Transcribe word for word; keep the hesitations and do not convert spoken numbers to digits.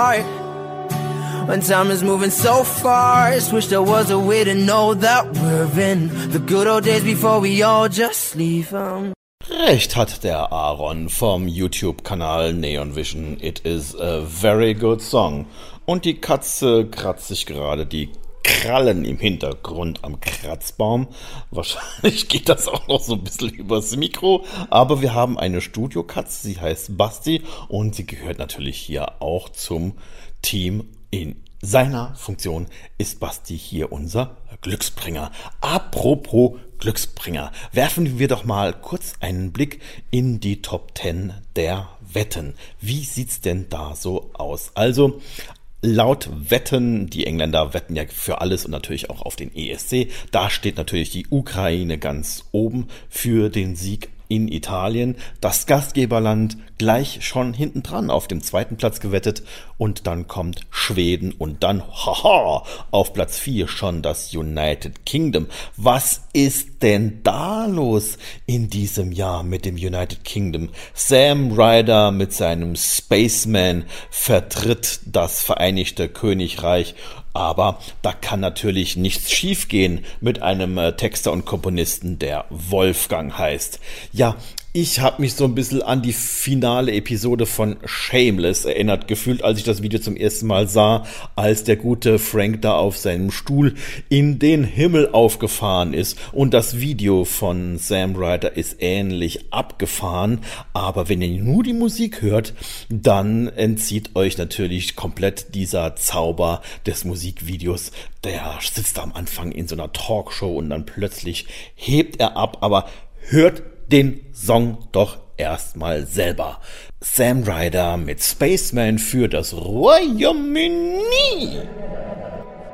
When time is moving so fast, wish there was a way to know that we're in the good old days before we all just leave. Um. Recht hat der Aaron vom YouTube-Kanal Neon Vision. It is a very good song. Und die Katze kratzt sich gerade die Krallen im Hintergrund am Kratzbaum. Wahrscheinlich geht das auch noch so ein bisschen übers Mikro. Aber wir haben eine Studiokatze, sie heißt Basti und sie gehört natürlich hier auch zum Team. In seiner Funktion ist Basti hier unser Glücksbringer. Apropos Glücksbringer, werfen wir doch mal kurz einen Blick in die Top zehn der Wetten. Wie sieht's denn da so aus? Also, laut Wetten, die Engländer wetten ja für alles und natürlich auch auf den E S C, da steht natürlich die Ukraine ganz oben für den Sieg in Italien. Das Gastgeberland gleich schon hinten dran auf dem zweiten Platz gewettet und dann kommt Schweden und dann, haha, auf Platz vier schon das United Kingdom. Was ist denn da los in diesem Jahr mit dem United Kingdom? Sam Ryder mit seinem Spaceman vertritt das Vereinigte Königreich. Aber da kann natürlich nichts schiefgehen mit einem äh, Texter und Komponisten, der Wolfgang heißt. Ja, ich habe mich so ein bisschen an die finale Episode von Shameless erinnert gefühlt, als ich das Video zum ersten Mal sah, als der gute Frank da auf seinem Stuhl in den Himmel aufgefahren ist. Und das Video von Sam Ryder ist ähnlich abgefahren, aber wenn ihr nur die Musik hört, dann entzieht euch natürlich komplett dieser Zauber des Musikvideos. Der sitzt am Anfang in so einer Talkshow und dann plötzlich hebt er ab, aber hört den Song doch erstmal selber. Sam Ryder mit Spaceman für das Royaume-Uni.